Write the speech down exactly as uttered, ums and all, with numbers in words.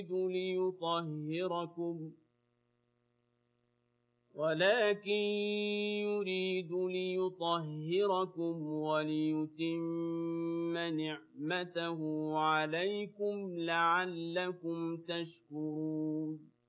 ليطهركم ولكن يريد ليطهركم وليتم نعمته عليكم لعلكم تشكرون